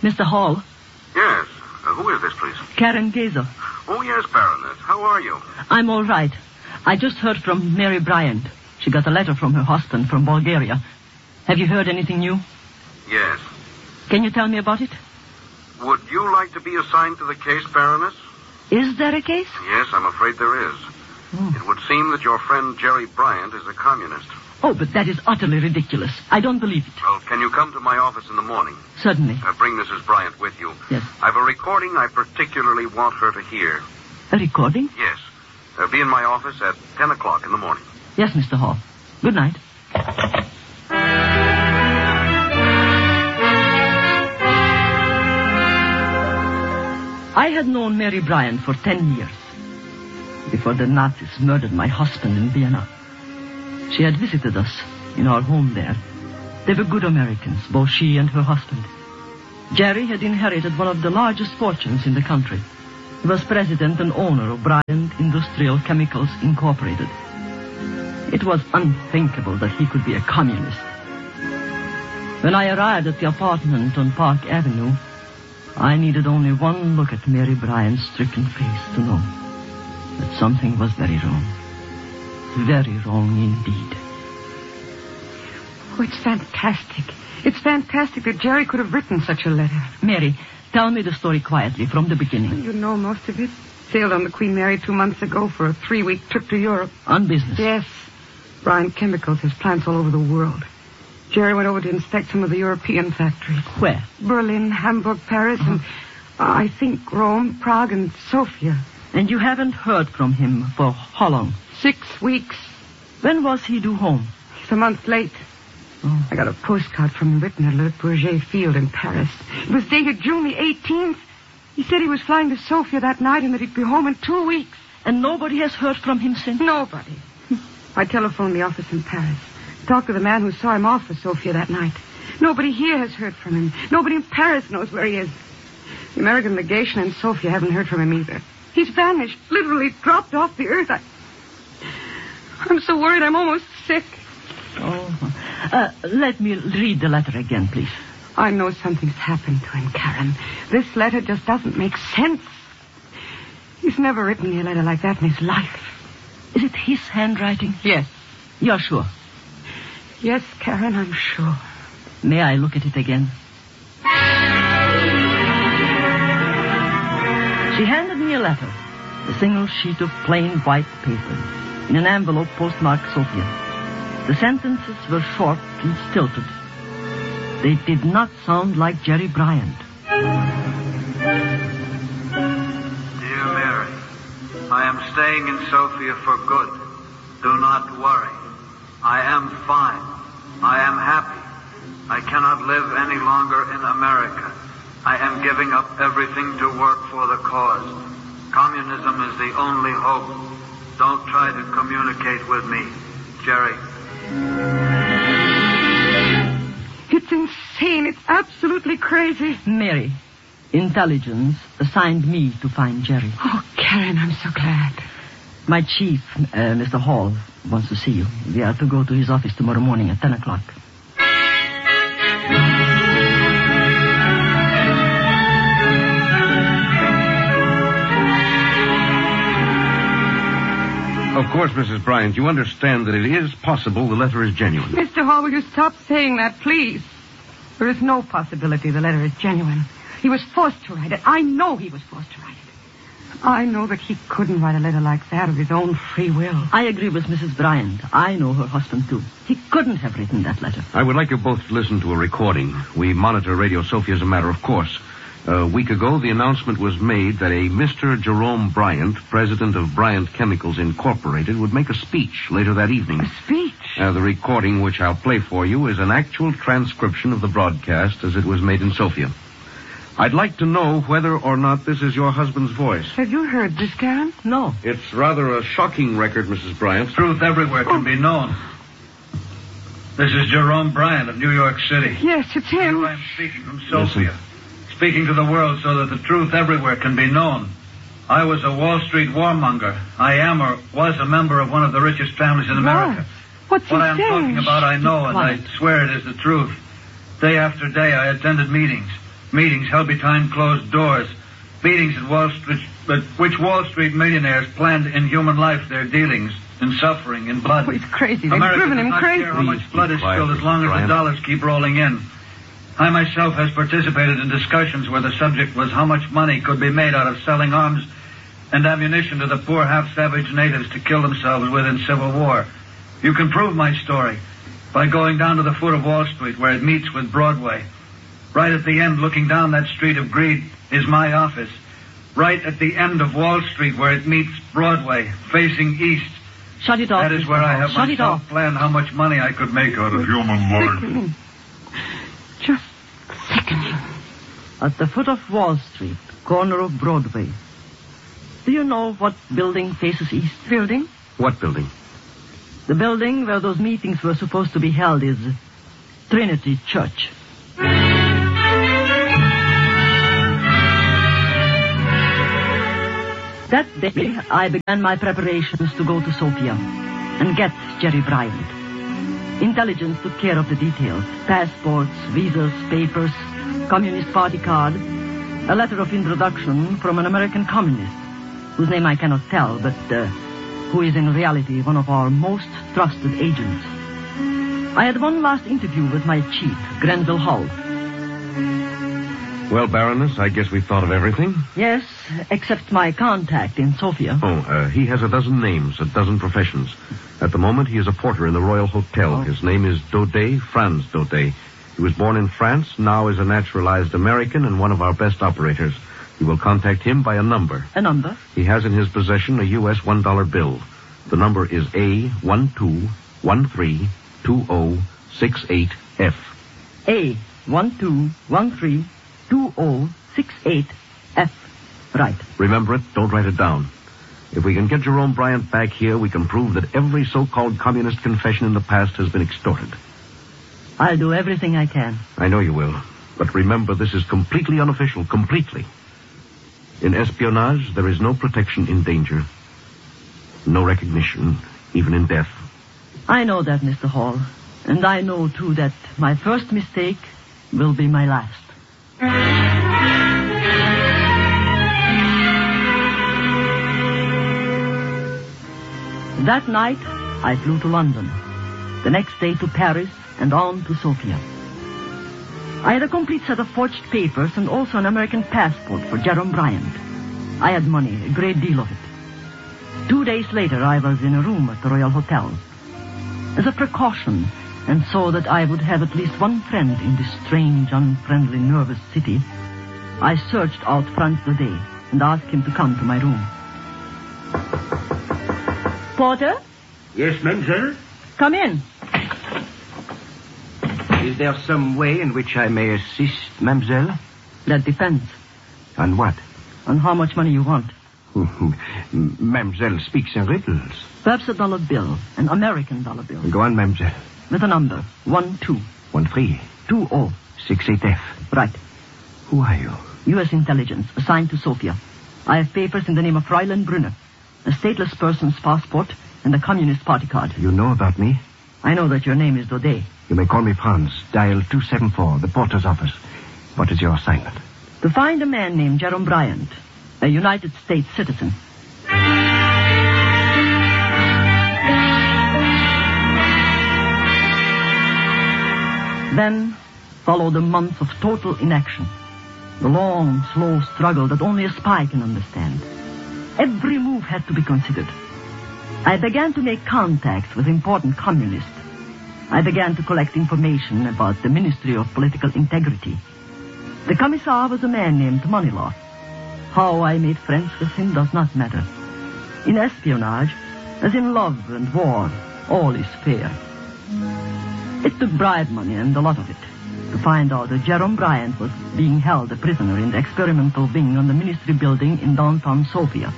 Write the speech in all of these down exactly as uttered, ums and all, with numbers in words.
Mister Hall? Yes. Uh, who is this, please? Karen Gazer. Oh, yes, Baroness. How are you? I'm all right. I just heard from Mary Bryant. She got a letter from her husband from Bulgaria. Have you heard anything new? Yes. Can you tell me about it? Would you like to be assigned to the case, Baroness? Is there a case? Yes, I'm afraid there is. Oh. It would seem that your friend Jerry Bryant is a communist. Oh, but that is utterly ridiculous. I don't believe it. Well, can you come to my office in the morning? Certainly. Uh, bring Missus Bryant with you. Yes. I've a recording I particularly want her to hear. A recording? Yes. Uh, be in my office at ten o'clock in the morning. Yes, Mister Hall. Good night. I had known Mary Bryant for ten years, before the Nazis murdered my husband in Vienna. She had visited us in our home there. They were good Americans, both she and her husband. Jerry had inherited one of the largest fortunes in the country. He was president and owner of Bryant Industrial Chemicals Incorporated. It was unthinkable that he could be a communist. When I arrived at the apartment on Park Avenue, I needed only one look at Mary Bryant's stricken face to know that something was very wrong. Very wrong indeed. Oh, it's fantastic. It's fantastic that Jerry could have written such a letter. Mary, tell me the story quietly from the beginning. You know most of it. Sailed on the Queen Mary two months ago for a three-week trip to Europe. On business? Yes. Bryant Chemicals has plants all over the world. Jerry went over to inspect some of the European factories. Where? Berlin, Hamburg, Paris, uh-huh. and uh, I think Rome, Prague, and Sofia. And you haven't heard from him for how long? Six weeks. When was he due home? He's a month late. Oh. I got a postcard from him written at Le Bourget Field in Paris. It was dated June the eighteenth. He said he was flying to Sofia that night and that he'd be home in two weeks. And nobody has heard from him since? Nobody. I telephoned the office in Paris. Talked to the man who saw him off for Sofia that night. Nobody here has heard from him. Nobody in Paris knows where he is. The American legation in Sofia haven't heard from him either. He's vanished, literally dropped off the earth. I... I'm so worried I'm almost sick. Oh. Uh, let me read the letter again, please. I know something's happened to him, Karen. This letter just doesn't make sense. He's never written me a letter like that in his life. Is it his handwriting? Yes. You're sure? Yes, Karen, I'm sure. May I look at it again? She handed me a letter, a single sheet of plain white paper, in an envelope postmarked Sofia. The sentences were short and stilted. They did not sound like Jerry Bryant. Dear Mary, I am staying in Sofia for good. Do not worry. I am fine. I am happy. I cannot live any longer in America. I am giving up everything to work for the cause. Communism is the only hope. Don't try to communicate with me, Jerry. It's insane. It's absolutely crazy. Mary, intelligence assigned me to find Jerry. Oh, Karen, I'm so glad. My chief, uh, Mister Hall, wants to see you. We are to go to his office tomorrow morning at ten o'clock. Of course, Missus Bryant, you understand that it is possible the letter is genuine. Mister Hall, will you stop saying that, please? There is no possibility the letter is genuine. He was forced to write it. I know he was forced to write it. I know that he couldn't write a letter like that of his own free will. I agree with Missus Bryant. I know her husband, too. He couldn't have written that letter. I would like you both to listen to a recording. We monitor Radio Sofia as a matter of course. A week ago, the announcement was made that a Mister Jerome Bryant, president of Bryant Chemicals Incorporated, would make a speech later that evening. A speech? Uh, the recording, which I'll play for you, is an actual transcription of the broadcast as it was made in Sofia. I'd like to know whether or not this is your husband's voice. Have you heard this, Karen? No. It's rather a shocking record, Missus Bryant. Truth everywhere can oh. be known. This is Jerome Bryant of New York City. Yes, it's him. I am speaking from Sofia. Listen. Speaking to the world so that the truth everywhere can be known. I was a Wall Street warmonger. I am or was a member of one of the richest families in America. What? What's what I am saying? talking about I know, and I swear it is the truth. Day after day I attended meetings. Meetings held behind closed doors. Meetings at Wall Street, at which Wall Street millionaires planned in human life their dealings, in suffering, in blood. Oh, he's crazy. They've America driven him does not crazy. care how much blood is spilled as long as Bryant. the dollars keep rolling in. I myself has participated in discussions where the subject was how much money could be made out of selling arms and ammunition to the poor half-savage natives to kill themselves with in civil war. You can prove my story by going down to the foot of Wall Street where it meets with Broadway. Right at the end, looking down that street of greed, is my office. Right at the end of Wall Street where it meets Broadway, facing east. Shut it off. That is where I have Shut it myself off. planned how much money I could make out of human life. Sickening. Just sickening. At the foot of Wall Street, corner of Broadway. Do you know what building faces east? Building? What building? The building where those meetings were supposed to be held is Trinity Church. That day, I began my preparations to go to Sofia and get Jerry Bryant. Intelligence took care of the details. Passports, visas, papers, Communist Party card, a letter of introduction from an American communist, whose name I cannot tell, but uh, who is in reality one of our most trusted agents. I had one last interview with my chief, Grenville Hull. Well, Baroness, I guess we've thought of everything. Yes, except my contact in Sofia. Oh, uh, he has a dozen names, a dozen professions. At the moment, he is a porter in the Royal Hotel. Oh. His name is Daudet, Franz Daudet. He was born in France, now is a naturalized American and one of our best operators. You will contact him by a number. A number? He has in his possession a U S one dollar bill. The number is A one two one three two zero six eight F. A one two one three two zero six eight F. Right. Remember it. Don't write it down. If we can get Jerome Bryant back here, we can prove that every so-called communist confession in the past has been extorted. I'll do everything I can. I know you will. But remember, this is completely unofficial. Completely. In espionage, there is no protection in danger. No recognition, even in death. I know that, Mister Hall. And I know, too, that my first mistake will be my last. That night, I flew to London. The next day to Paris and on to Sofia. I had a complete set of forged papers and also an American passport for Jerome Bryant. I had money, a great deal of it. Two days later, I was in a room at the Royal Hotel. As a precaution, and so that I would have at least one friend in this strange, unfriendly, nervous city, I searched out Franz Daudet and asked him to come to my room. Porter, Yes, mademoiselle? come in. Is there some way in which I may assist, mademoiselle? That depends On what? on how much money you want. Mademoiselle speaks in riddles. Perhaps a dollar bill, an American dollar bill, Go on, mademoiselle. with a number, one two One three two zero. six eight F. Right. Who are you? U S intelligence, assigned to Sofia. I have papers in the name of Fräulein Brunner, a stateless person's passport, and a Communist Party card. You know about me? I know that your name is Daudet. You may call me Franz. Dial two seven four, the porter's office. What is your assignment? To find a man named Jerome Bryant, a United States citizen. Then followed a month of total inaction. The long, slow struggle that only a spy can understand. Every move had to be considered. I began to make contacts with important communists. I began to collect information about the Ministry of Political Integrity. The commissar was a man named Maniloff. How I made friends with him does not matter. In espionage, as in love and war, all is fair. It took bribe money and a lot of it to find out that Jerome Bryant was being held a prisoner in the experimental wing on the ministry building in downtown Sofia.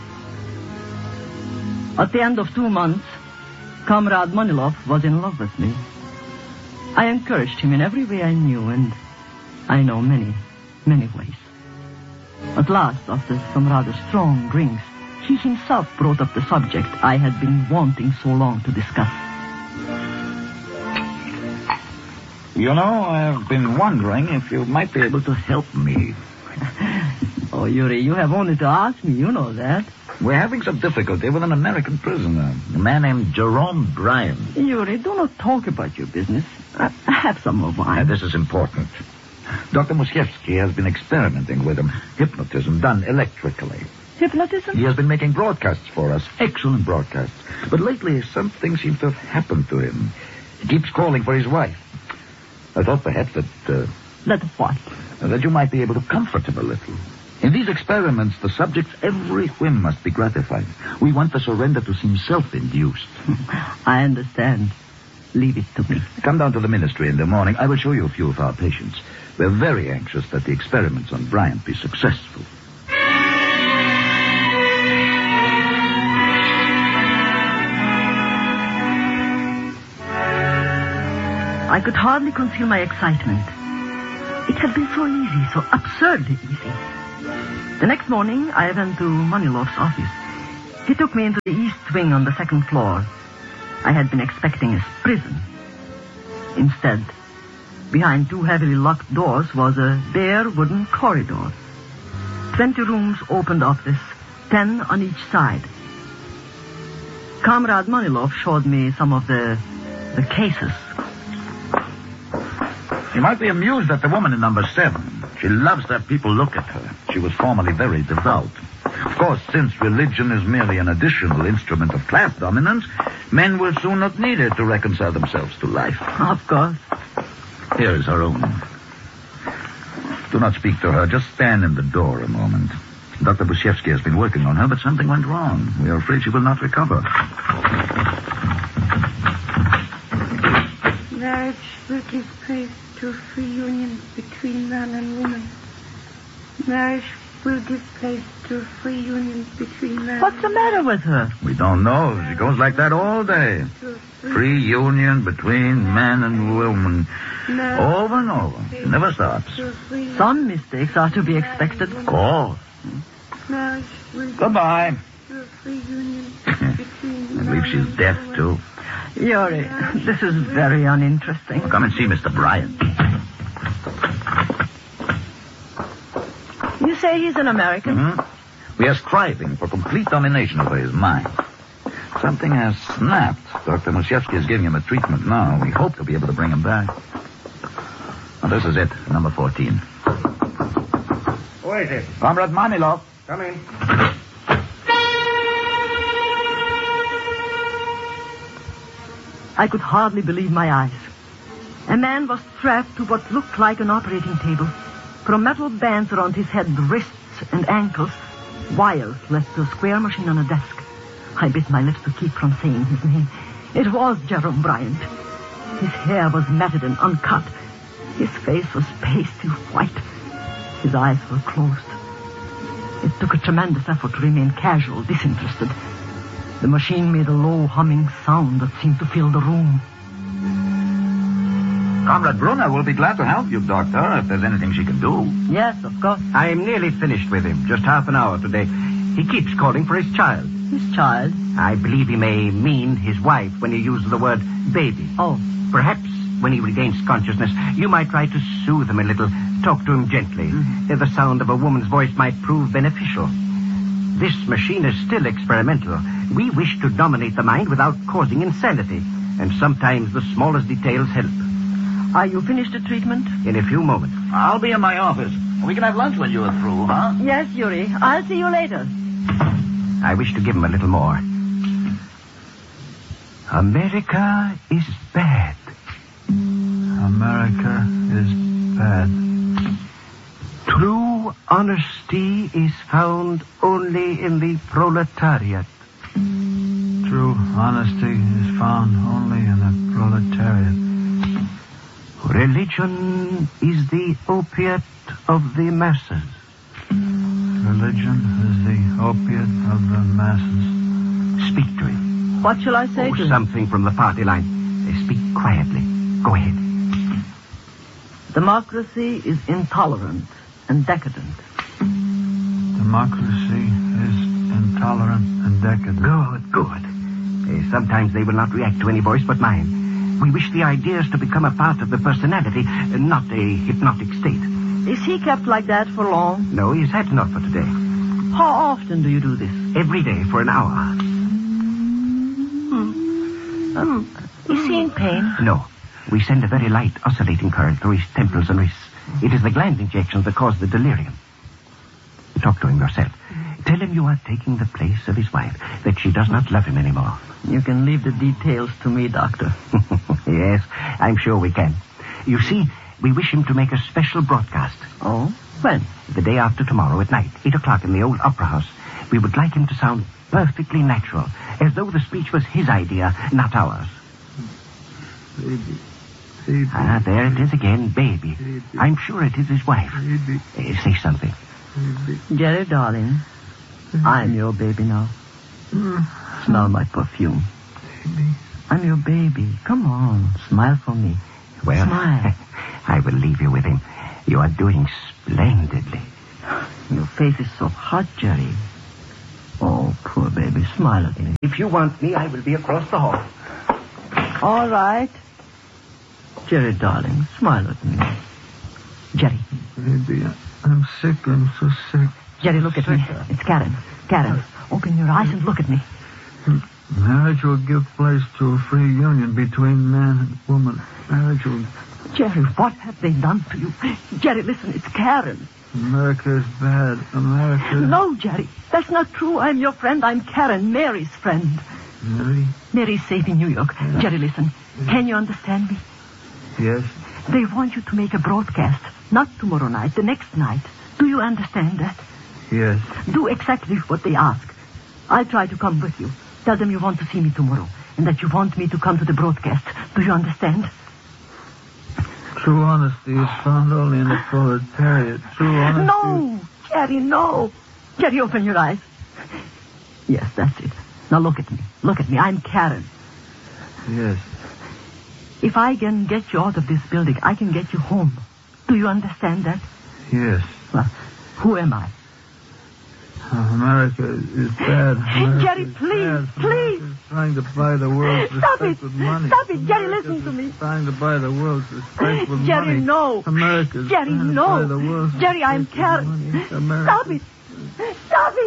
At the end of two months, Comrade Maniloff was in love with me. I encouraged him in every way I knew, and I know many, many ways. At last, after some rather strong drinks, he himself brought up the subject I had been wanting so long to discuss. You know, I've been wondering if you might be able to help me. Oh, Yuri, you have only to ask me. You know that. We're having some difficulty with an American prisoner, a man named Jerome Bryant. Yuri, do not talk about your business. I have some more wine. Now, this is important. Doctor Musiewski has been experimenting with him. Hypnotism done electrically. Hypnotism? He has been making broadcasts for us. Excellent broadcasts. But lately, something seems to have happened to him. He keeps calling for his wife. I thought perhaps that... Uh, that what? That you might be able to comfort him a little. In these experiments, the subject's every whim must be gratified. We want the surrender to seem self-induced. I understand. Leave it to me. Come down to the ministry in the morning. I will show you a few of our patients. We're very anxious that the experiments on Bryant be successful. I could hardly conceal my excitement. It had been so easy, so absurdly easy. The next morning, I went to Manilov's office. He took me into the east wing on the second floor. I had been expecting a prison. Instead, behind two heavily locked doors was a bare wooden corridor. Twenty rooms opened off this, ten on each side. Comrade Manilov showed me some of the, the cases. You might be amused at the woman in number seven. She loves to have people look at her. She was formerly very devout. Of course, since religion is merely an additional instrument of class dominance, men will soon not need it to reconcile themselves to life. Of course. Here is her room. Do not speak to her. Just stand in the door a moment. Doctor Busiewski has been working on her, but something went wrong. We are afraid she will not recover. Marriage will give place to free union between man and woman. Marriage will give place to free union between man What's the matter with her? We don't know. She goes like that all day. Free union between man and woman. Over and over. She never stops. Some mistakes are to be expected. Of course. Goodbye. I believe she's deaf, too. Yuri, this is very uninteresting. Come and see Mister Bryant. You say he's an American? Mm-hmm. We are striving for complete domination over his mind. Something has snapped. Doctor Musiewski is giving him a treatment now. We hope to be able to bring him back. Well, this is it, number fourteen. Who is it? Comrade Manilov. Come in. I could hardly believe my eyes. A man was strapped to what looked like an operating table. From metal bands around his head, wrists, and ankles, wires led to a square machine on a desk. I bit my lips to keep from saying his name. It was Jerome Bryant. His hair was matted and uncut. His face was pasty white. His eyes were closed. It took a tremendous effort to remain casual, disinterested. The machine made a low humming sound that seemed to fill the room. Comrade Brunner will be glad to help you, Doctor, if there's anything she can do. Yes, of course. I'm nearly finished with him. Just half an hour today. He keeps calling for his child. His child? I believe he may mean his wife when he uses the word baby. Oh. Perhaps when he regains consciousness, you might try to soothe him a little. Talk to him gently. Mm-hmm. The sound of a woman's voice might prove beneficial. This machine is still experimental. We wish to dominate the mind without causing insanity. And sometimes the smallest details help. Are you finished the treatment? In a few moments. I'll be in my office. We can have lunch when you are through, huh? Yes, Yuri. I'll see you later. I wish to give him a little more. America is bad. America is bad. True honesty is found only in the proletariat. True honesty is found only in the proletariat. Religion is the opiate of the masses. Religion is the opiate of the masses. Speak to him. What shall I say oh, to him? Something from the party line. Uh, speak quietly. Go ahead. Democracy is intolerant and decadent. Democracy is intolerant and decadent. Good, good. Uh, sometimes they will not react to any voice but mine. We wish the ideas to become a part of the personality, not a hypnotic state. Is he kept like that for long? No, he's had enough for today. How often do you do this? Every day for an hour. Hmm. Um, is he in pain? No. We send a very light oscillating current through his temples and wrists. It is the gland injections that cause the delirium. Talk to him yourself. Tell him you are taking the place of his wife, that she does not love him anymore. You can leave the details to me, Doctor. Yes, I'm sure we can. You see, we wish him to make a special broadcast. Oh? When? The day after tomorrow at night, eight o'clock in the old opera house. We would like him to sound perfectly natural, as though the speech was his idea, not ours. Baby. Baby. Ah, there it is again, baby. Baby. I'm sure it is his wife. Baby. Uh, say something. Baby. Jerry, darling, I'm your baby now. Smell my perfume. Baby. I'm your baby. Come on, smile for me. Well, Smile. I will leave you with him. You are doing splendidly. Your face is so hot, Jerry. Oh, poor baby, smile at me. If you want me, I will be across the hall. All right. Jerry, darling, smile at me. Jerry. Baby, I'm sick. I'm so sick. Jerry, look at me. It's Karen. Karen, open your eyes and look at me. Marriage will give place to a free union between man and woman. Marriage will... Jerry, what have they done to you? Jerry, listen, it's Karen. America is bad. America... No, Jerry, that's not true. I'm your friend. I'm Karen, Mary's friend. Mary? Mary's safe in New York. Yes. Jerry, listen. Can you understand me? Yes. They want you to make a broadcast. Not tomorrow night, the next night. Do you understand that? Yes. Do exactly what they ask. I'll try to come with you. Tell them you want to see me tomorrow and that you want me to come to the broadcast. Do you understand? True honesty is found only in the proletariat. True honesty... No, Jerry, no. Jerry, open your eyes. Yes, that's it. Now look at me. Look at me. I'm Karen. Yes. If I can get you out of this building, I can get you home. Do you understand that? Yes. Well, who am I? Uh, America is bad. America Jerry, is please, bad. please. America is trying to buy the world's Stop respect it. with money. Stop it, Jerry, America listen to me. is trying to buy the world's respect with Jerry, money. no. America is Jerry, trying to no. buy the world's Jerry, I'm respect with Karen. money. America... Stop it. Stop it.